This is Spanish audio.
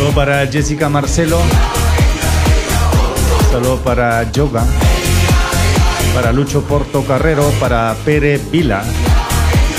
Saludo para Jessica Marcelo. Saludo para Yoga. Para Lucho Portocarrero. Para Pere Vila.